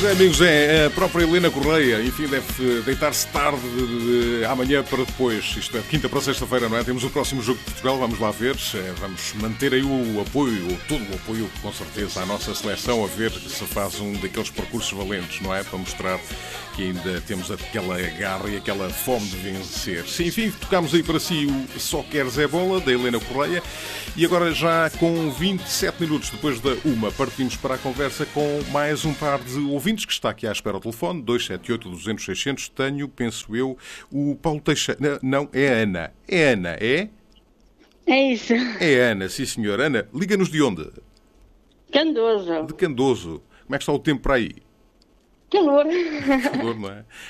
amigos, é a própria Helena Correia. Enfim, deve deitar-se tarde de amanhã para depois. Isto é de quinta para sexta-feira, não é? Temos o próximo jogo de Portugal, vamos lá ver. Vamos manter aí o apoio, todo o apoio, com certeza, à nossa seleção, a ver se faz um daqueles percursos valentes, não é? Para mostrar que ainda temos aquela garra e aquela fome de vencer. Sim, enfim, tocámos aí para si o Só Queres é Bola, da Helena Correia. E agora, já com 27 minutos depois da uma, partimos para a conversa com mais um par de ouvintes que está aqui à espera ao telefone, 278-200-600. Tenho, penso eu, o Paulo Teixeira. Não, é a Ana. É a Ana, é? É isso. É a Ana, sim senhor. Ana, liga-nos de onde? Candoso. De Candoso. Como é que está o tempo para aí? Calor. Calor, não é?